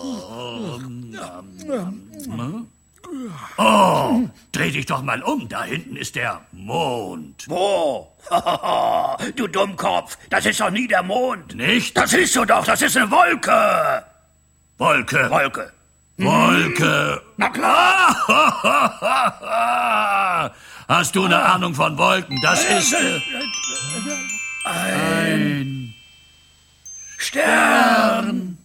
Oh, dreh dich doch mal um. Da hinten ist der Mond. Wo? Du Dummkopf, das ist doch nie der Mond. Nicht? Das siehst du doch, das ist eine Wolke. Wolke. Wolke. Wolke. Na klar. Hast du eine Ahnung von Wolken? Das ist ein Stern.